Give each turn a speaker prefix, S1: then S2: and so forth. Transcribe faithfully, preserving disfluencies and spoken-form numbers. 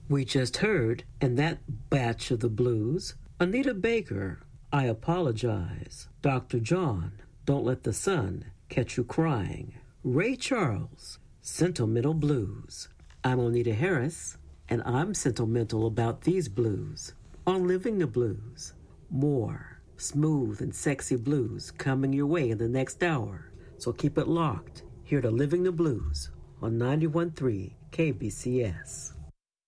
S1: We just heard, in that batch of the blues, Anita Baker, I Apologize. Doctor John, Don't Let the Sun Catch You Crying. Ray Charles, Sentimental Blues. I'm Onita Harris, and I'm sentimental about these blues. On Living the Blues, more smooth and sexy blues coming your way in the next hour. So keep it locked here to Living the Blues on ninety-one point three K B C S.